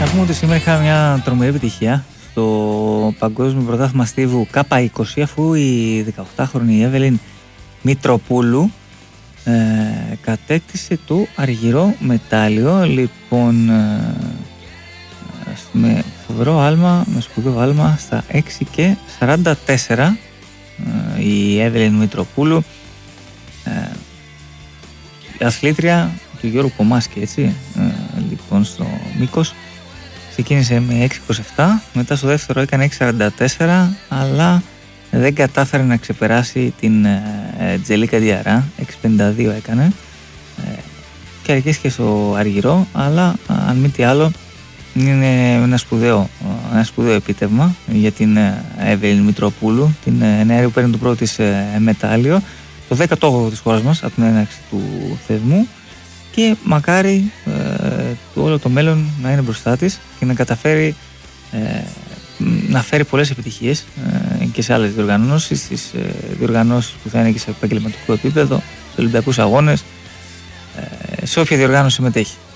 πούμε ότι σήμερα είχα μια τρομερή επιτυχία στο Παγκόσμιο Πρωτάθλημα Στίβου K20, αφού η 18χρονη Εύελιν Μητροπούλου κατέκτησε το αργυρό μετάλλιο. Λοιπόν, με φοβερό άλμα, με σπουδαίο άλμα στα 6 και 44 η Εύελιν Μητροπούλου, η αθλήτρια του Γιώργου Κομάσκη, έτσι, λοιπόν, στο μήκος. Ξεκίνησε με 6.27, μετά στο δεύτερο έκανε 6.44, αλλά δεν κατάφερε να ξεπεράσει την Τζελίκα Διαρά, 6.52 έκανε, και αρκέστηκε στο αργυρό, αλλά αν μη τι άλλο είναι ένα σπουδαίο επίτευγμα για την Εύελιν Μητροπούλου, την νεαρή που παίρνει το πρώτο της μετάλλιο, το 18ο της χώρας μας από την έναρξη του θεσμού, και μακάρι όλο το μέλλον να είναι μπροστά της και να καταφέρει να φέρει πολλές επιτυχίες και σε άλλες διοργανώσεις, στις διοργανώσεις που θα είναι και σε επαγγελματικό επίπεδο, σε Ολυμπιακούς Αγώνες, σε όποια διοργάνωση συμμετέχει.